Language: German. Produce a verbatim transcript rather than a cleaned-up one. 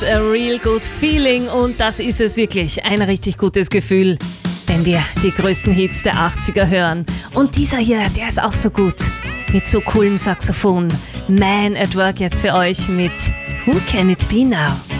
A real good feeling, und das ist es wirklich, ein richtig gutes Gefühl, wenn wir die größten Hits der achtziger hören. Und dieser hier, der ist auch so gut, mit so coolem Saxophon. Man at Work jetzt für euch mit Who Can It Be Now?